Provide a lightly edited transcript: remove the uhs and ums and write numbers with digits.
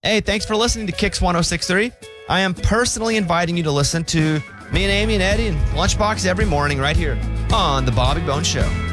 Hey, thanks for listening to Kicks 1063. I am personally inviting you to listen to me and Amy and Eddie and Lunchbox every morning right here on The Bobby Bones Show.